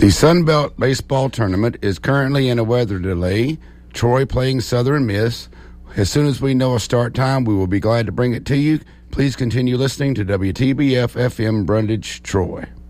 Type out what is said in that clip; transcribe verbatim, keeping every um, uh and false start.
The Sun Belt Baseball Tournament is currently in a weather delay. Troy playing Southern Miss. As soon as we know a start time, we will be glad to bring it to you. Please continue listening to W T B F F M Brundage, Troy.